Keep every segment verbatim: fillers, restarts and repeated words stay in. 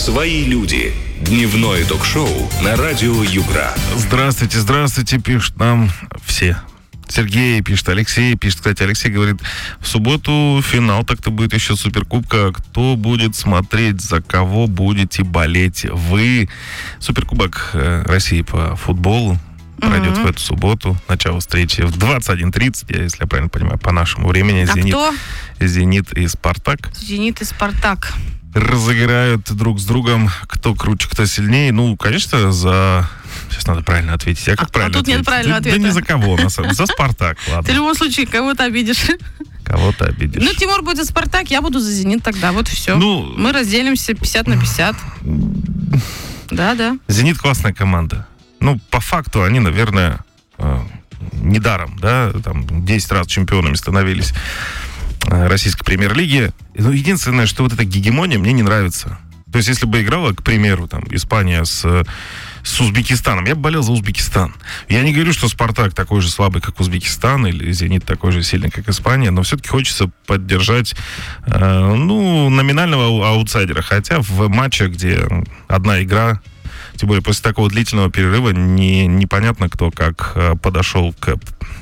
«Свои люди». Дневное ток-шоу на радио Югра. Здравствуйте, здравствуйте, пишут нам все. Сергей пишет, Алексей пишет. Кстати, Алексей говорит, в субботу финал так-то будет еще Суперкубка. Кто будет смотреть, за кого будете болеть вы? Суперкубок России по футболу пройдет mm-hmm. в эту субботу. Начало встречи в двадцать один тридцать, если я правильно понимаю, по нашему времени. А Зенит, кто? Зенит и Спартак. Зенит и Спартак. Разыграют друг с другом, кто круче, кто сильнее. Ну, конечно, за... Сейчас надо правильно ответить. А как а, правильно а тут ответить? нет правильного да, ответа. Да ни за кого, на самом деле. За Спартак, ладно. Ты в любом случае кого-то обидишь. Кого-то обидишь. Ну, Тимур будет за Спартак, я буду за Зенит тогда. Вот и все. Ну, мы разделимся пятьдесят на пятьдесят. Да, да. Зенит классная команда. Ну, по факту они, наверное, недаром, да, там десять раз чемпионами становились российской премьер-лиги. Ну, единственное, что вот эта гегемония мне не нравится. То есть, если бы играла, к примеру, там, Испания с, с Узбекистаном, я бы болел за Узбекистан. Я не говорю, что Спартак такой же слабый, как Узбекистан, или Зенит такой же сильный, как Испания, но все-таки хочется поддержать, э, ну, номинального аутсайдера. Хотя в матчах, где одна игра, тем более после такого длительного перерыва, не, непонятно, кто как э, подошел к...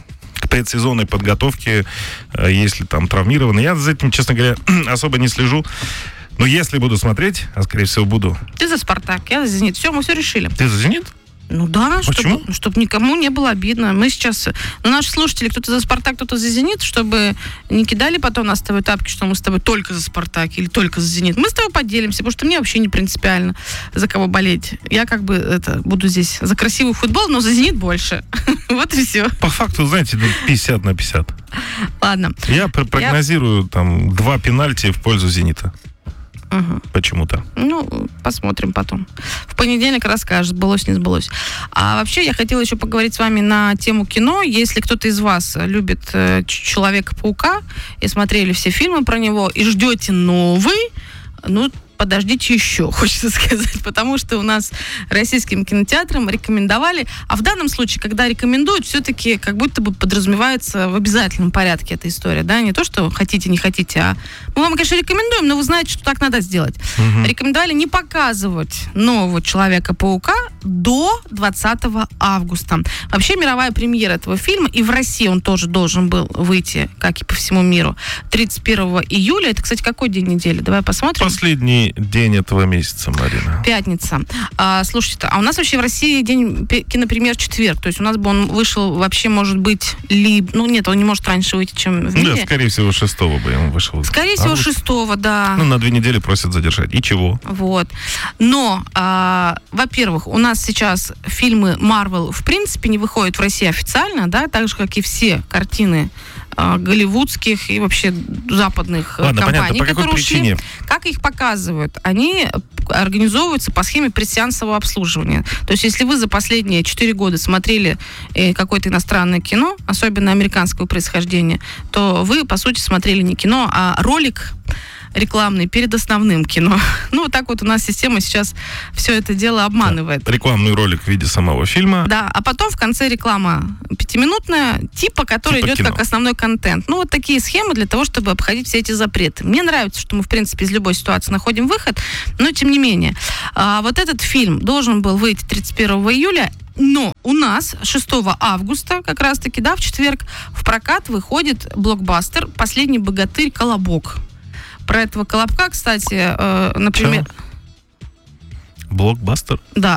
к предсезонной подготовке, если там травмированы. Я за этим, честно говоря, особо не слежу. Но если буду смотреть, а скорее всего буду... Ты за Спартак, я за Зенит. Все, мы все решили. Ты за Зенит? Ну да, Почему? чтобы, чтобы никому не было обидно. Мы сейчас... Ну, наши слушатели, кто-то за Спартак, кто-то за Зенит, чтобы не кидали потом нас с тобой тапки, что мы с тобой только за Спартак или только за Зенит. Мы с тобой поделимся, потому что мне вообще не принципиально, за кого болеть. Я как бы это буду здесь за красивый футбол, но за Зенит больше. Вот и все. По факту, знаете, пятьдесят на пятьдесят. Ладно. Я прогнозирую там два пенальти в пользу Зенита. Угу. Почему-то. Ну, посмотрим потом. В понедельник расскажешь, сбылось, не сбылось. А вообще, я хотела еще поговорить с вами на тему кино. Если кто-то из вас любит э, Человека-паука и смотрели все фильмы про него, и ждете новый, ну, подождите еще, хочется сказать, потому что у нас российским кинотеатрам рекомендовали, а в данном случае, когда рекомендуют, все-таки как будто бы подразумевается в обязательном порядке эта история, да, не то, что хотите, не хотите, а мы вам, конечно, рекомендуем, но вы знаете, что так надо сделать. Угу. Рекомендовали не показывать нового Человека-паука до двадцатого августа. Вообще мировая премьера этого фильма, и в России он тоже должен был выйти, как и по всему миру, тридцать первого июля. Это, кстати, какой день недели? Давай посмотрим. Последний день этого месяца, Марина. Пятница. А, слушайте, а у нас вообще в России день кинопремьер четверг. То есть у нас бы он вышел вообще, может быть, ли... Ну, нет, он не может раньше выйти, чем в мире. Да, скорее всего, шестого бы он вышел. Скорее всего, шестого, да. Ну, на две недели просят задержать. И чего? Вот. Но, а, во-первых, у нас сейчас фильмы Marvel, в принципе, не выходят в России официально, да, так же, как и все картины голливудских и вообще западных Ладно, компаний, понятно, по какой которые причине? ушли. Как их показывают? Они организовываются по схеме предсеансового обслуживания. То есть, если вы за последние четыре года смотрели э, какое-то иностранное кино, особенно американского происхождения, то вы, по сути, смотрели не кино, а ролик рекламный перед основным кино. Ну, вот так вот у нас система сейчас все это дело обманывает. Да, рекламный ролик в виде самого фильма. Да, а потом в конце реклама пятиминутная, типа, которая типа идет кино. Как основной контент. Ну, вот такие схемы для того, чтобы обходить все эти запреты. Мне нравится, что мы, в принципе, из любой ситуации находим выход, но тем не менее. А, вот этот фильм должен был выйти тридцать первого июля, но у нас шестого августа, как раз-таки, да, в четверг, в прокат выходит блокбастер «Последний богатырь. Колобок». Про этого Колобка, кстати, э, например... Чё? Блокбастер? Да,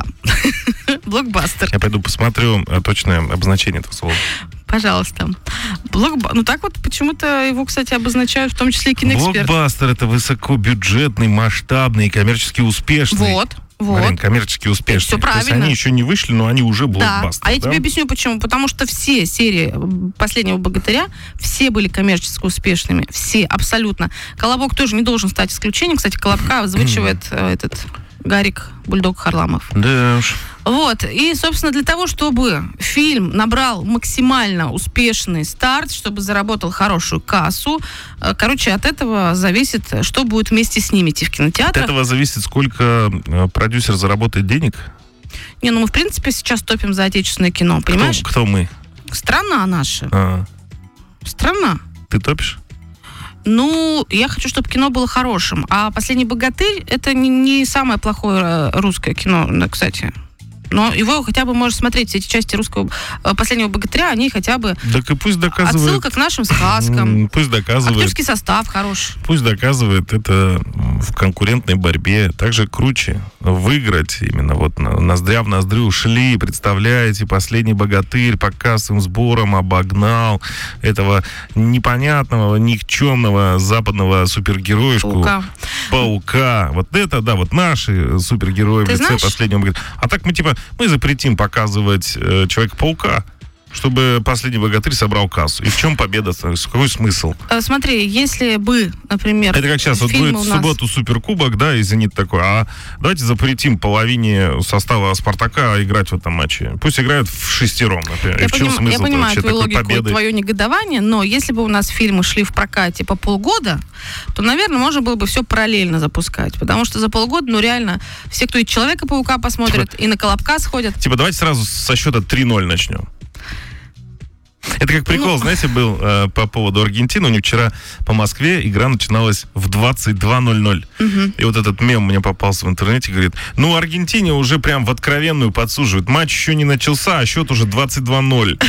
блокбастер. Я пойду посмотрю точное обозначение этого слова. Пожалуйста. Блокба... Ну так вот почему-то его, кстати, обозначают в том числе и киноэксперт. Блокбастер — это высокобюджетный, масштабный, коммерчески успешный. Вот. Вот. Марин, коммерчески успешные. Все правильно. То есть они еще не вышли, но они уже блокбастер. Да. А я да? тебе объясню, почему. Потому что все серии «Последнего богатыря», все были коммерчески успешными. Все, абсолютно. «Колобок» тоже не должен стать исключением. Кстати, «Колобка» озвучивает этот Гарик Бульдог Харламов. Да уж. Вот. И, собственно, для того, чтобы фильм набрал максимально успешный старт, чтобы заработал хорошую кассу, короче, от этого зависит, что будет вместе снимете в кинотеатрах. От этого зависит, сколько продюсер заработает денег? Не, ну мы, в принципе, сейчас топим за отечественное кино, понимаешь? Кто, кто мы? Страна наша. А. Страна. Ты топишь? Ну, я хочу, чтобы кино было хорошим. А «Последний богатырь» — это не, не самое плохое русское кино, да, кстати. Но его хотя бы можешь смотреть, все эти части русского «Последнего богатыря», они хотя бы... Так и пусть доказывает... Отсылка к нашим сказкам. Пусть доказывает... Актерский состав хороший. Пусть доказывает это в конкурентной борьбе. Также круче выиграть именно вот ноздря в ноздрю шли, представляете, «Последний богатырь» по кассовым сборам обогнал этого непонятного, никчемного западного супергероишку. Паука. Паука. Вот это, да, вот наши супергерои в Ты лице знаешь... «Последнего богатыря». А так мы типа, мы запретим показывать э, Человека-паука, чтобы «Последний богатырь» собрал кассу. И в чем победа? Какой смысл? Смотри, если бы, например... Это как сейчас, вот будет в субботу суперкубок, да, и «Зенит» такой, а давайте запретим половине состава «Спартака» играть в этом матче. Пусть играют в шестером, например. Я, и в чем поним... смысл я понимаю вообще твою такой логику, победы? твое негодование, но если бы у нас фильмы шли в прокате по полгода, то, наверное, можно было бы все параллельно запускать. Потому что за полгода, ну, реально, все, кто и «Человека-паука» посмотрят, типа, и на «Колобка» сходят. Типа, давайте сразу со счета три ноль начнем. Это как прикол, ну, знаете, был э, по поводу Аргентины. У них вчера по Москве игра начиналась в двадцать два ноль ноль. Угу. И вот этот мем мне попался в интернете, говорит, ну, Аргентине уже прям в откровенную подсуживают. Матч еще не начался, а счет уже двадцать два ноль.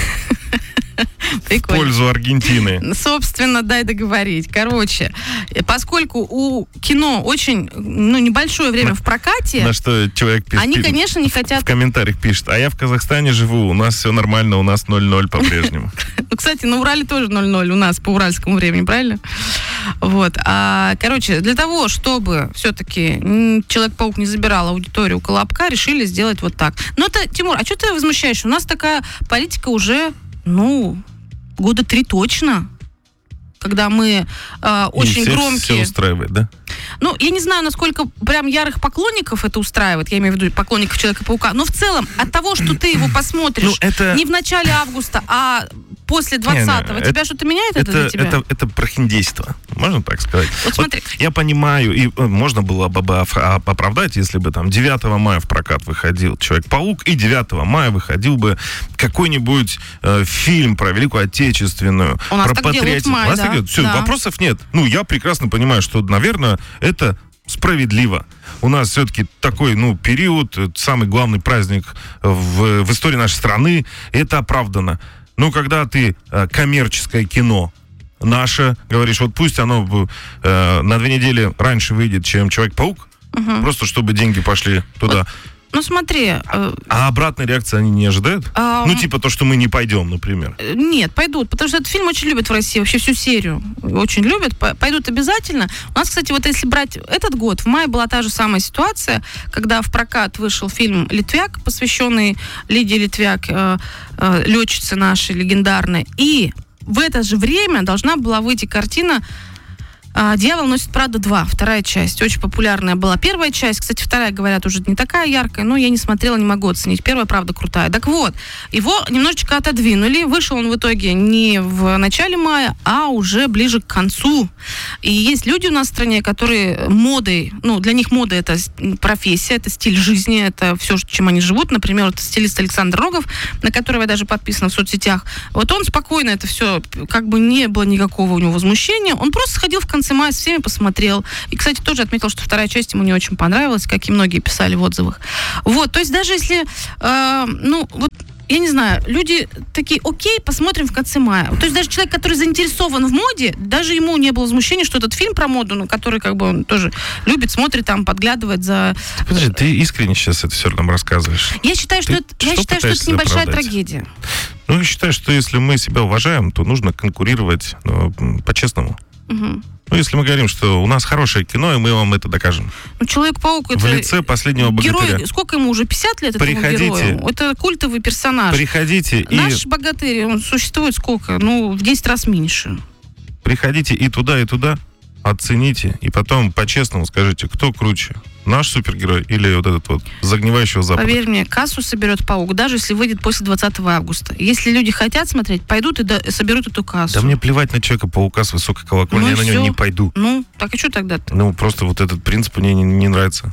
В пользу Аргентины. Собственно, дай договорить. Короче, поскольку у кино очень, ну, небольшое время на, в прокате... На что человек пишет? Они, конечно, не хотят... В комментариях пишет, а я в Казахстане живу, у нас все нормально, у нас ноль ноль по-прежнему. Ну, кстати, на Урале тоже ноль ноль у нас по уральскому времени, правильно? Вот. А, короче, для того, чтобы все-таки Человек-паук не забирал аудиторию у «Колобка», решили сделать вот так. Но это, Тимур, а что ты возмущаешься? У нас такая политика уже, ну... года три точно, когда мы э, очень и всех громкие... все устраивает, да? Ну, я не знаю, насколько прям ярых поклонников это устраивает, я имею в виду поклонников Человека-паука, но в целом от того, что ты его посмотришь ну, это... не в начале августа, а после двадцатого, не, не, тебя это, что-то меняет это, это для тебя? Это, это прохиндейство, можно так сказать. Вот смотри. Вот я понимаю, и можно было бы оправдать, если бы там девятого мая в прокат выходил Человек-паук, и девятого мая выходил бы какой-нибудь э, фильм про Великую Отечественную, У нас про так делают в мае, да? Все, да. Вопросов нет. Ну, я прекрасно понимаю, что, наверное, это справедливо. У нас все-таки такой, ну, период, самый главный праздник в, в истории нашей страны, и это оправдано. Ну, когда ты э, коммерческое кино наше, говоришь, вот пусть оно э, на две недели раньше выйдет, чем Человек-паук, угу. просто чтобы деньги пошли туда. Вот. Ну, смотри... Э, а обратной реакции они не ожидают? А, ну, типа то, что мы не пойдем, например. Нет, пойдут, потому что этот фильм очень любят в России, вообще всю серию очень любят, пойдут обязательно. У нас, кстати, вот если брать этот год, в мае была та же самая ситуация, когда в прокат вышел фильм «Литвяк», посвященный Лидии Литвяк, э, э, летчице нашей легендарной, и в это же время должна была выйти картина «Дьявол носит Прада два», вторая часть. Очень популярная была первая часть. Кстати, вторая, говорят, уже не такая яркая, но я не смотрела, не могу оценить. Первая, правда, крутая. Так вот, его немножечко отодвинули. Вышел он в итоге не в начале мая, а уже ближе к концу. И есть люди у нас в стране, которые модой, ну, для них мода — это профессия, это стиль жизни, это все, чем они живут. Например, это стилист Александр Рогов, на которого я даже подписана в соцсетях. Вот он спокойно это все, как бы не было никакого у него возмущения. Он просто сходил в конце мая, с всеми посмотрел. И, кстати, тоже отметил, что вторая часть ему не очень понравилась, как и многие писали в отзывах. Вот, то есть даже если, э, ну, вот, я не знаю, люди такие, окей, посмотрим в конце мая. То есть даже человек, который заинтересован в моде, даже ему не было возмущения, что этот фильм про моду, ну, который как бы он тоже любит, смотрит там, подглядывает за... Подожди, ты искренне сейчас это все нам рассказываешь? Я считаю, что, это, я считаю, что это небольшая оправдать? трагедия. Ну, я считаю, что если мы себя уважаем, то нужно конкурировать, ну, по-честному. Угу. Ну, если мы говорим, что у нас хорошее кино, и мы вам это докажем. Ну, Человек-паук — это... В лице «Последнего богатыря». Герой, сколько ему уже, пятьдесят лет этому герою? Это культовый персонаж. Приходите и... Наш богатырь, он существует сколько? Ну, в десять раз меньше. Приходите и туда, и туда, оцените, и потом по-честному скажите, кто круче. Наш супергерой или вот этот вот загнивающего Запада? Поверь мне, кассу соберет «Паук», даже если выйдет после двадцатого августа. Если люди хотят смотреть, пойдут и до, соберут эту кассу. Да мне плевать на Человека-паука с высокой колокольни, ну, я на него не пойду. Ну, так и что тогда-то? Ну, просто вот этот принцип мне не, не нравится.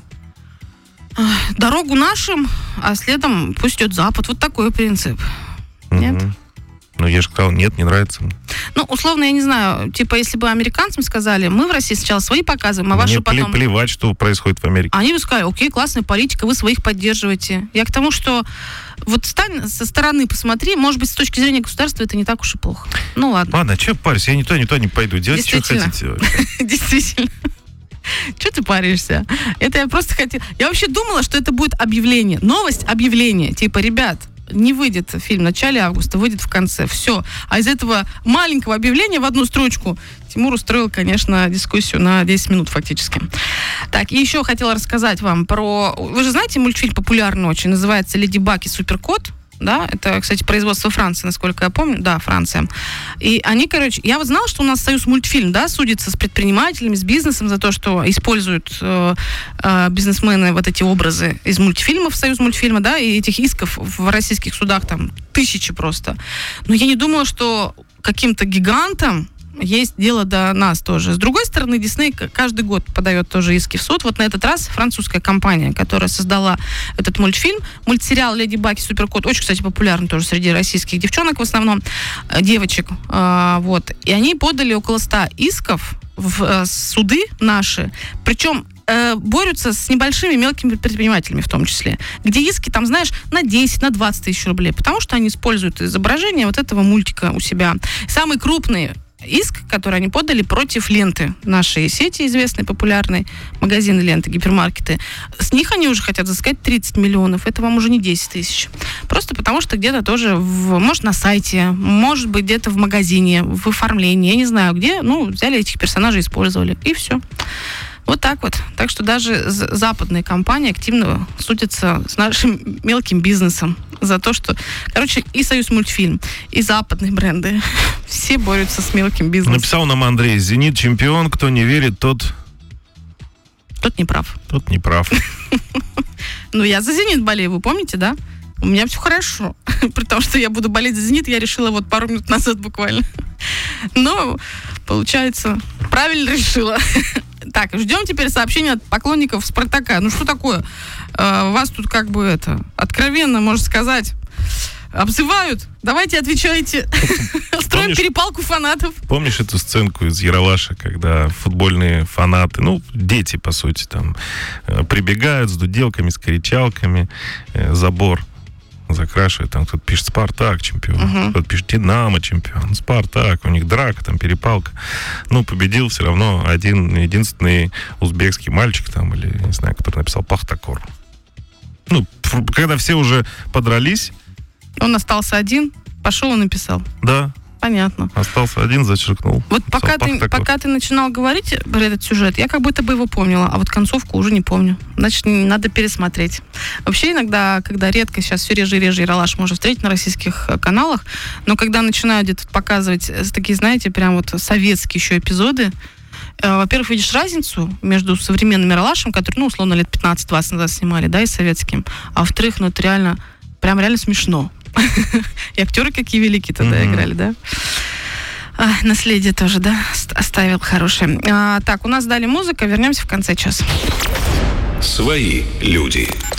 Дорогу нашим, а следом пусть идет Запад. Вот такой принцип. Угу. Нет? Ну, я же сказал, нет, не нравится мне. Ну, условно, я не знаю, типа, если бы американцам сказали, мы в России сначала свои показываем, а ваши Мне потом... плевать, что происходит в Америке. Они бы сказали, окей, классная политика, вы своих поддерживаете. Я к тому, что вот стань со стороны, посмотри, может быть, с точки зрения государства это не так уж и плохо. Ну, ладно. Ладно, что парься, я ни туда, ни туда не пойду. Делайте, что хотите. Действительно. Что ты паришься? Это я просто хотела... Я вообще думала, что это будет объявление. Новость, объявление. Типа, ребят, не выйдет фильм в начале августа, выйдет в конце. Все. А из этого маленького объявления в одну строчку Тимур устроил, конечно, дискуссию на десять минут фактически. Так, и еще хотела рассказать вам про... Вы же знаете мультфильм популярный очень, называется «Леди Баг и Суперкот». Да, это, кстати, производство Франции, насколько я помню. Да, Франция. И они, короче, я вот знала, что у нас Союз мультфильм, да, судится с предпринимателями, с бизнесом за то, что используют э, э, бизнесмены вот эти образы из мультфильмов, Союз мультфильма, да, и этих исков в российских судах там тысячи просто. Но я не думала, что каким-то гигантам есть дело до нас тоже. С другой стороны, Дисней каждый год подает тоже иски в суд. Вот на этот раз французская компания, которая создала этот мультфильм, мультсериал «Леди Баг и Суперкот», очень, кстати, популярный тоже среди российских девчонок в основном, девочек, вот. И они подали около ста исков в суды наши, причем борются с небольшими мелкими предпринимателями в том числе, где иски там, знаешь, на десять, на двадцать тысяч рублей, потому что они используют изображение вот этого мультика у себя. Самый крупный иск, который они подали против ленты нашей сети известной, популярной, магазины ленты, гипермаркеты. С них они уже хотят взыскать тридцать миллионов. Это вам уже не десять тысяч. Просто потому что где-то тоже, в, может, на сайте, может быть, где-то в магазине, в оформлении, я не знаю где, ну, взяли этих персонажей, использовали, и все. Вот так вот. Так что даже западные компании активно судятся с нашим мелким бизнесом за то, что... Короче, и Союз мультфильм, и западные бренды все борются с мелким бизнесом. Написал нам Андрей: «Зенит чемпион, кто не верит, тот...» Тот не прав. Тот не прав. Ну, я за «Зенит» болею, вы помните, да? У меня все хорошо. При том, что я буду болеть за «Зенит», я решила вот пару минут назад буквально. Но, получается, правильно решила. Так, ждем теперь сообщения от поклонников «Спартака». Ну, что такое? Э, вас тут как бы это, откровенно, можно сказать, обзывают. Давайте отвечайте. Строим перепалку фанатов. Помнишь эту сценку из «Ералаша», когда футбольные фанаты, ну, дети, по сути, там, прибегают с дуделками, с кричалками, э, забор закрашивает, там кто-то пишет «Спартак чемпион», uh-huh. кто-то пишет «Динамо чемпион», «Спартак», у них драка, там перепалка. Ну, победил все равно один, единственный узбекский мальчик там, или, не знаю, который написал «Пахтакор». Ну, когда все уже подрались... Он остался один, пошел и написал. Да. Понятно. Остался один, зачеркнул. Вот пока ты, пока ты начинал говорить про этот сюжет, я как будто бы его помнила, а вот концовку уже не помню. Значит, надо пересмотреть. Вообще иногда, когда редко, сейчас все реже и реже Ералаш можно встретить на российских каналах, но когда начинают где-то показывать такие, знаете, прям вот советские еще эпизоды, во-первых, видишь разницу между современным Ералашем, который, ну, условно, лет пятнадцать-двадцать назад снимали, да, и советским, а во-вторых, ну, это реально, прям реально смешно. И актеры какие великие тогда mm-hmm. играли, да? А, наследие тоже, да, оставил хорошее. А, так, у нас дали музыка, вернемся в конце часа. Свои люди.